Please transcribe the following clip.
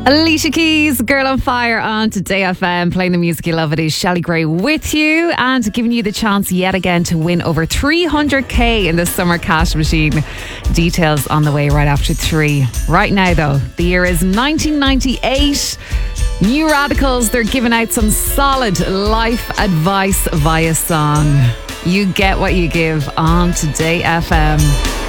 Alicia Keys, Girl on Fire on Today FM, playing the music you love. It is Shelley Gray with you and giving you the chance yet again to win over 300k in the Summer Cash Machine. Details on the way right after 3. Right now though, the year is 1998. New Radicals, they're giving out some solid life advice via song. You get what you give on Today FM.